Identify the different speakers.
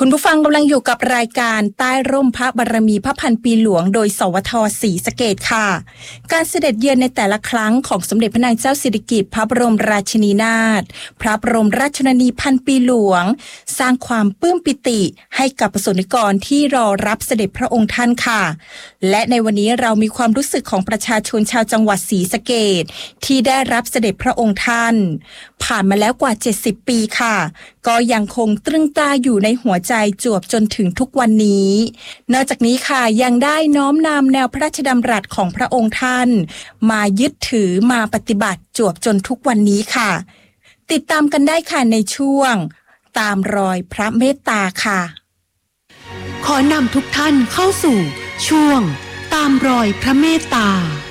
Speaker 1: คุณผู้ฟังกำลังอยู่กับรายการใต้ร่มพระบารมีพระพันปีหลวงโดยสวท.ศรีสะเกษค่ะการเสด็จเยือนในแต่ละครั้งของสมเด็จพระนางเจ้าสิริกิติ์พระบรมราชินีนาถพระบรมราชชนนีพันปีหลวงสร้างความปลื้มปิติให้กับประสบนิกรที่รอรับเสด็จพระองค์ท่านค่ะและในวันนี้เรามีความรู้สึกของประชาชนชาวจังหวัดศรีสะเกษที่ได้รับเสด็จพระองค์ท่านผ่านมาแล้วกว่า70ปีค่ะก็ยังคงตรึงตราอยู่ในหัวใจจวบจนถึงทุกวันนี้นอกจากนี้ค่ะยังได้น้อมนำแนวพระราชดำรัสของพระองค์ท่านมายึดถือมาปฏิบัติจวบจนทุกวันนี้ค่ะติดตามกันได้ค่ะในช่วงตามรอยพระเมตตาค่ะ
Speaker 2: ขอนำทุกท่านเข้าสู่ช่วงตามรอยพระเมตตา